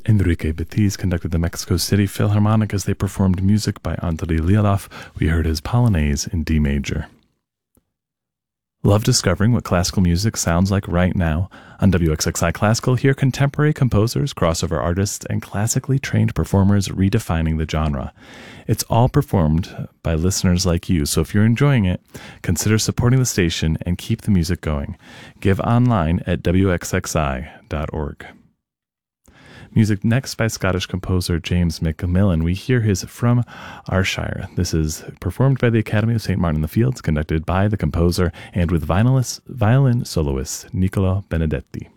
Enrique Batiz conducted the Mexico City Philharmonic as they performed music by Andrei Lialov. We heard his Polonaise in D major. Love discovering what classical music sounds like right now? On WXXI Classical, hear contemporary composers, crossover artists, and classically trained performers redefining the genre. It's all performed by listeners like you, so if you're enjoying it, consider supporting the station and keep the music going. Give online at wxxi.org. Music next by Scottish composer James McMillan. We hear his From Ayrshire. This is performed by the Academy of St. Martin in the Fields, conducted by the composer and with violin soloist Niccolo Benedetti.